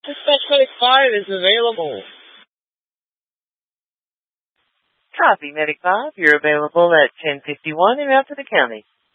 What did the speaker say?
Dispatch Medic 5 is available. Copy, Medic 5. You're available at 1051 and out to the county.